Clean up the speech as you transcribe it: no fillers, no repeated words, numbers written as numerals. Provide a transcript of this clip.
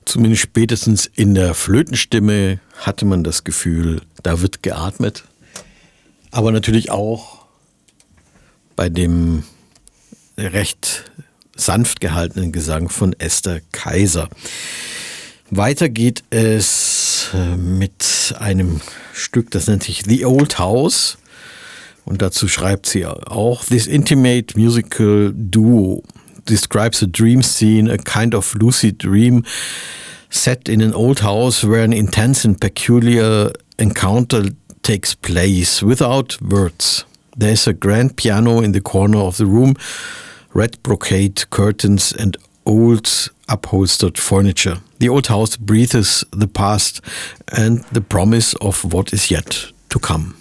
Zumindest spätestens in der Flötenstimme hatte man das Gefühl, da wird geatmet. Aber natürlich auch bei dem recht sanft gehaltenen Gesang von Esther Kaiser. Weiter geht es mit einem Stück, das nennt sich The Old House. Und dazu schreibt sie auch: This intimate musical duo describes a dream scene, a kind of lucid dream set in an old house where an intense and peculiar encounter takes place without words. There is a grand piano in the corner of the room, red brocade curtains and old upholstered furniture. The old house breathes the past and the promise of what is yet to come.